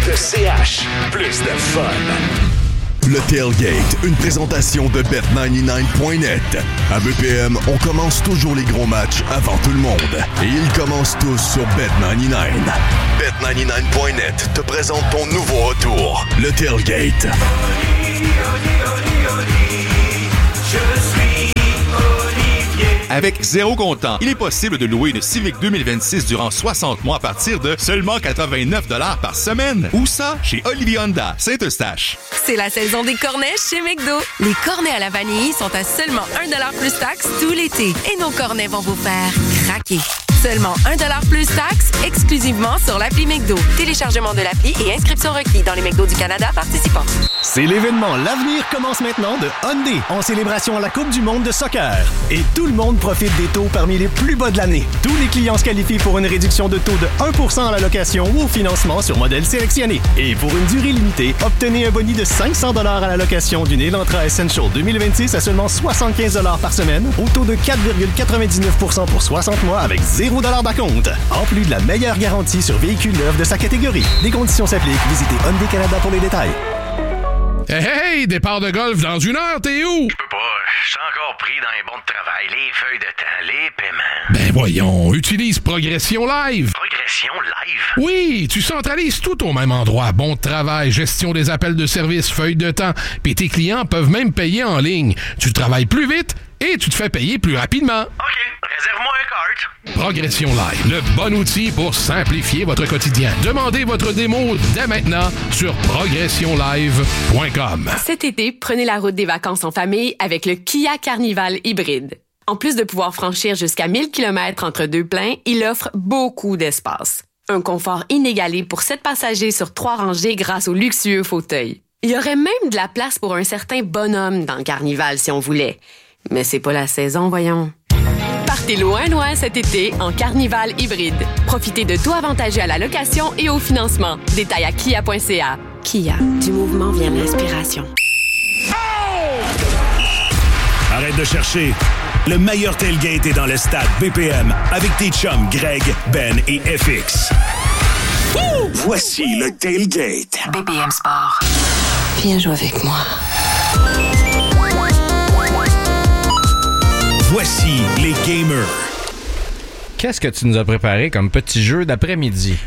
de CH. Plus de fun. Le Tailgate, une présentation de Bet99.net. À BPM, on commence toujours les gros matchs avant tout le monde. Et ils commencent tous sur Bet99. Bet99.net te présente ton nouveau retour, le Tailgate. Je suis Olivier. Avec zéro comptant, il est possible de louer une Civic 2026 durant 60 mois à partir de seulement 89 $ par semaine. Où ça? Chez Olivier Honda, Saint-Eustache. C'est la saison des cornets chez McDo. Les cornets à la vanille sont à seulement 1$ plus taxe tout l'été. Et nos cornets vont vous faire craquer. Seulement 1$ plus taxe, exclusivement sur l'appli McDo. Téléchargement de l'appli et inscription requis dans les McDo du Canada participants. C'est l'événement L'avenir commence maintenant de Hyundai en célébration à la Coupe du monde de soccer. Et tout le monde profite des taux parmi les plus bas de l'année. Tous les clients se qualifient pour une réduction de taux de 1% à la location ou au financement sur modèle sélectionné. Et pour une durée limitée, obtenez un boni de 500 $ à la location d'une Elantra Essential 2026 à seulement 75 $ par semaine, au taux de 4,99% pour 60 mois avec 0 $ d'acompte. En plus de la meilleure garantie sur véhicules neufs de sa catégorie. Les conditions s'appliquent. Visitez Hyundai Canada pour les détails. Hey, départ de golf dans 1 heure, t'es où? Je peux pas, je suis encore pris dans les bons de travail, les feuilles de temps, les paiements. Ben voyons, utilise Progression Live. Progression Live? Oui, tu centralises tout au même endroit. Bon de travail, gestion des appels de service, feuilles de temps. Puis tes clients peuvent même payer en ligne. Tu travailles plus vite et tu te fais payer plus rapidement. OK, réserve-moi un cart. Progression Live, le bon outil pour simplifier votre quotidien. Demandez votre démo dès maintenant sur progressionlive.com. Cet été, prenez la route des vacances en famille avec le Kia Carnival hybride. En plus de pouvoir franchir jusqu'à 1000 km entre deux pleins, il offre beaucoup d'espace. Un confort inégalé pour 7 passagers sur 3 rangées grâce au luxueux fauteuil. Il y aurait même de la place pour un certain bonhomme dans le Carnival si on voulait. Mais c'est pas la saison, voyons. Partez loin cet été en Carnival hybride. Profitez de tout avantageux à la location et au financement. Détails à kia.ca. Kia, du mouvement vient l'inspiration. Arrête de chercher. Le meilleur tailgate est dans le stade BPM avec tes chums Greg, Ben et FX. Voici le Tailgate. BPM Sport. Viens jouer avec moi. Voici les gamers. Qu'est-ce que tu nous as préparé comme petit jeu d'après-midi?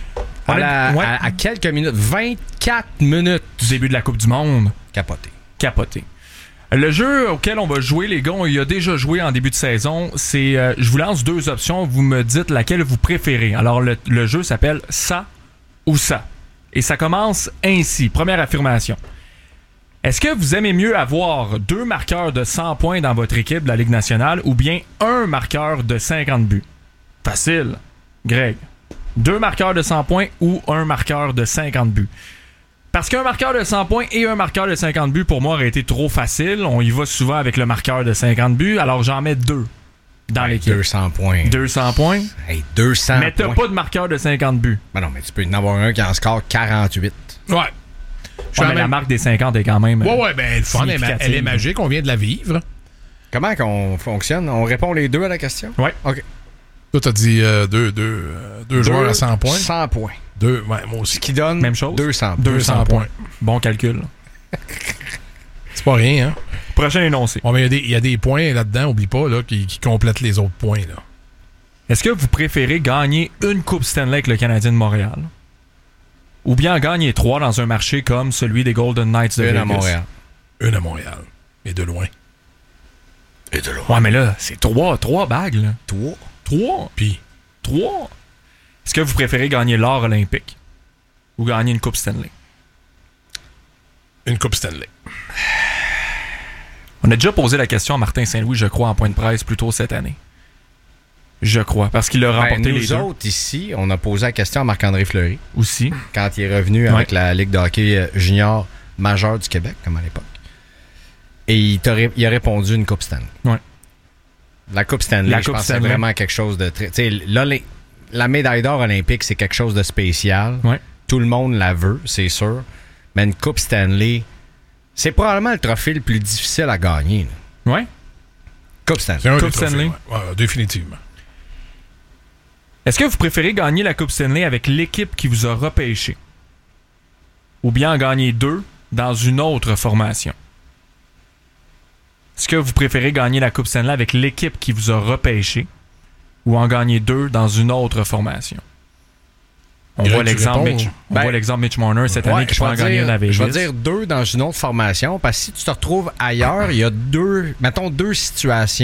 À quelques minutes, 24 minutes du début de la Coupe du Monde. Capoté. Le jeu auquel on va jouer, les gars, on y a déjà joué en début de saison. C'est, je vous lance 2 options, vous me dites laquelle vous préférez. Alors, le jeu s'appelle Ça ou Ça. Et ça commence ainsi. Première affirmation. Est-ce que vous aimez mieux avoir 2 marqueurs de 100 points dans votre équipe de la Ligue nationale ou bien un marqueur de 50 buts? Facile. Greg. 2 marqueurs de 100 points ou un marqueur de 50 buts? Parce qu'un marqueur de 100 points et un marqueur de 50 buts, pour moi, aurait été trop facile. On y va souvent avec le marqueur de 50 buts, alors j'en mets 2 dans l'équipe. 200 points. 200 points? Hey, 200 mais t'as points. pas de marqueur de 50 buts. Ben non, mais tu peux en avoir un qui en score 48. Ouais. Mais la marque des 50 est quand même. Ouais, ben, le fun, elle est magique, on vient de la vivre. Comment qu'on fonctionne? On répond les 2 à la question? Ouais. OK. Toi, t'as dit 2 joueurs à 100 points. 100 points. 2, ouais, moi aussi. Ce qui donne même chose. 200 points. Bon calcul. C'est pas rien, hein? Prochain énoncé. Bon, mais il y a des points là-dedans, oublie pas, là, qui complètent les autres points. Là. Est-ce que vous préférez gagner une Coupe Stanley avec le Canadien de Montréal? Ou bien gagner 3 dans un marché comme celui des Golden Knights de Vegas? À Montréal. Une à Montréal. Et de loin. Ouais, mais là, c'est 3 bagues, là. 3. Puis 3. Est-ce que vous préférez gagner l'or olympique ou gagner une Coupe Stanley? Une Coupe Stanley. On a déjà posé la question à Martin Saint-Louis, je crois, en point de presse plus tôt cette année. Je crois, parce qu'il a remporté les 2. Nous autres, ici, on a posé la question à Marc-André Fleury. Aussi. Quand il est revenu avec la Ligue de hockey junior majeure du Québec, comme à l'époque. Et il a répondu une Coupe Stanley. Ouais. La Coupe Stanley, je pense que c'est vraiment quelque chose de très... Tu sais, là, la médaille d'or olympique, c'est quelque chose de spécial. Ouais. Tout le monde la veut, c'est sûr. Mais une Coupe Stanley, c'est probablement le trophée le plus difficile à gagner. Là. Ouais. Coupe Stanley. C'est un Coupe des trophées, Stanley. Ouais, définitivement. Est-ce que vous préférez gagner la Coupe Stanley avec l'équipe qui vous a repêché? ou bien en gagner 2 dans une autre formation? Est-ce que vous préférez gagner la Coupe Stanley avec l'équipe qui vous a repêché ou en gagner 2 dans une autre formation? On voit l'exemple Mitch Marner cette année qui peut en gagner une à Vegas. Je vais dire 2 dans une autre formation parce que si tu te retrouves ailleurs, il y a deux situations